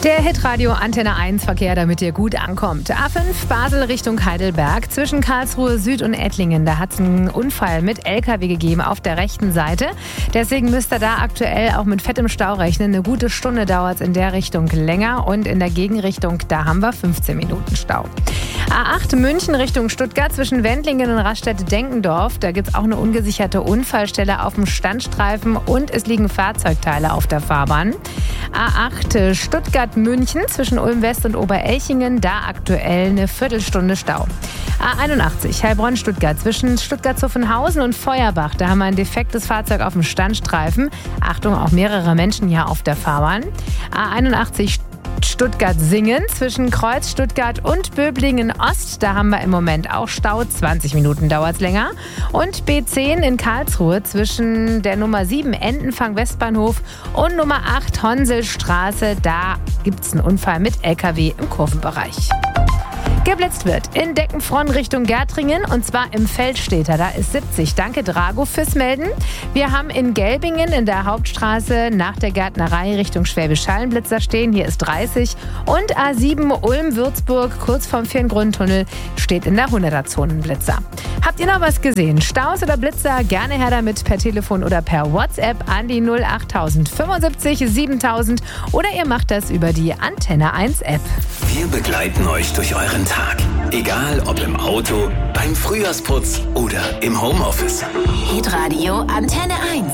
Der Hitradio Antenne 1 Verkehr, damit ihr gut ankommt. A5 Basel Richtung Heidelberg. Zwischen Karlsruhe Süd und Ettlingen, da hat es einen Unfall mit LKW gegeben auf der rechten Seite. Deswegen müsst ihr da aktuell auch mit fettem Stau rechnen. Eine gute Stunde dauert es in der Richtung länger und in der Gegenrichtung, da haben wir 15 Minuten Stau. A8 München Richtung Stuttgart zwischen Wendlingen und Raststätte-Denkendorf. Da gibt es auch eine ungesicherte Unfallstelle auf dem Standstreifen und es liegen Fahrzeugteile auf der Fahrbahn. A8 Stuttgart-München zwischen Ulm-West und Oberelchingen, da aktuell eine Viertelstunde Stau. A81 Heilbronn-Stuttgart zwischen Stuttgart-Zuffenhausen und Feuerbach, da haben wir ein defektes Fahrzeug auf dem Standstreifen. Achtung, auch mehrere Menschen hier auf der Fahrbahn. A81 Stuttgart-Singen zwischen Kreuz, Stuttgart und Böblingen-Ost. Da haben wir im Moment auch Stau. 20 Minuten dauert es länger. Und B10 in Karlsruhe zwischen der Nummer 7 Entenfang-Westbahnhof und Nummer 8 Honselstraße. Da gibt es einen Unfall mit LKW im Kurvenbereich. Geblitzt wird in Deckenfronn Richtung Gärtringen und zwar im Feldstädter. Da ist 70. Danke Drago fürs Melden. Wir haben in Gelbingen in der Hauptstraße nach der Gärtnerei Richtung Schwäbisch Hall einen Blitzer stehen. Hier ist 30. Und A7 Ulm-Würzburg kurz vorm Firngrundtunnel steht in der 100er-Zone ein Blitzer. Habt ihr noch was gesehen? Staus oder Blitzer? Gerne her damit per Telefon oder per WhatsApp an die 08000 75 7000 oder ihr macht das über die Antenne 1 App. Wir begleiten euch durch euren Tag. Egal ob im Auto, beim Frühjahrsputz oder im Homeoffice. Hitradio Antenne 1.